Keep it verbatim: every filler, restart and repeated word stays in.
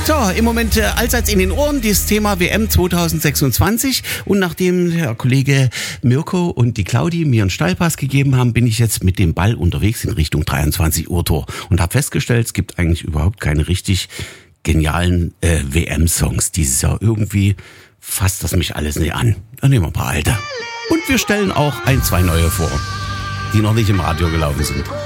So, im Moment äh, allseits in den Ohren dieses Thema W M zwanzig sechsundzwanzig. Und nachdem der Kollege Mirko und die Claudi mir einen Steilpass gegeben haben, bin ich jetzt mit dem Ball unterwegs in Richtung dreiundzwanzig Uhr Tor und habe festgestellt, es gibt eigentlich überhaupt keine richtig genialen äh, W M-Songs dieses Jahr. Irgendwie fasst das mich alles nicht an. Dann nehmen wir ein paar alte. Und wir stellen auch ein, zwei neue vor, die noch nicht im Radio gelaufen sind.